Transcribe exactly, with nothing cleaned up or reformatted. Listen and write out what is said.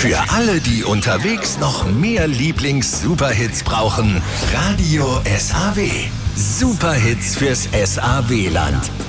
Für alle, die unterwegs noch mehr Lieblings-Superhits brauchen, Radio S A W. Superhits fürs S A W-Land.